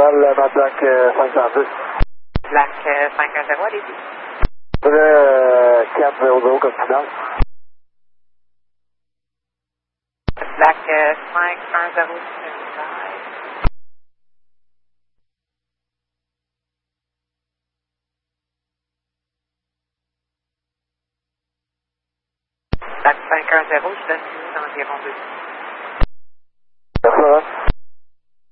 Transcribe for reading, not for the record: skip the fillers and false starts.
Laval, Madlac 502. Lac 510, allez-y. 400 comme finale. Lac 510, stand-by. Lac 510, je donne environ 2.